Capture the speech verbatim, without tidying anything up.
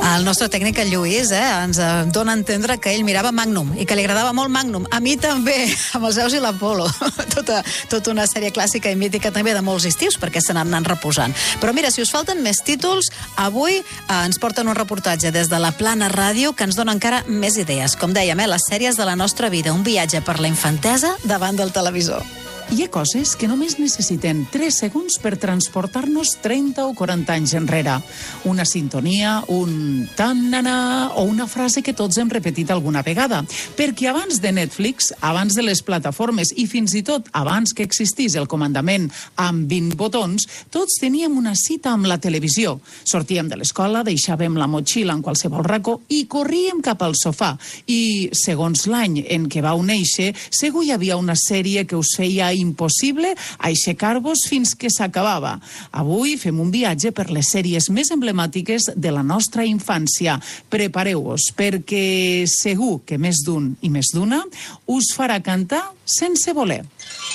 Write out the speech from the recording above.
El nostre tècnic, el Lluís, eh, ens dona a entendre que ell mirava Magnum i que li agradava molt Magnum. A mi també, amb els Zeus i l'Apolo. Tota, tota una sèrie clàssica i mítica també de molts estius, perquè se n'han anat reposant. Però mira, si us falten més títols, avui eh, ens porten un reportatge des de la Plana Ràdio que ens dona encara més idees. Com dèiem, eh, les sèries de la nostra vida, un viatge per la infantesa davant del televisor. Hi ha coses que només necessiten tres segons per transportar-nos trenta o quaranta anys enrere. Una sintonia, un tan-na-na o una frase que tots hem repetit alguna vegada. Perquè abans de Netflix, abans de les plataformes i fins i tot abans que existís el comandament amb vint botons, tots teníem una cita amb la televisió. Sortíem de l'escola, deixàvem la motxilla en qualsevol racó i corríem cap al sofà. I, segons l'any en què vau néixer, segur hi havia una sèrie que us feia impossible aixecar-vos fins que s'acabava. Avui fem un viatge per les sèries més emblemàtiques de la nostra infància. Prepareu-vos, perquè segur que més d'un i més d'una us farà cantar sense voler.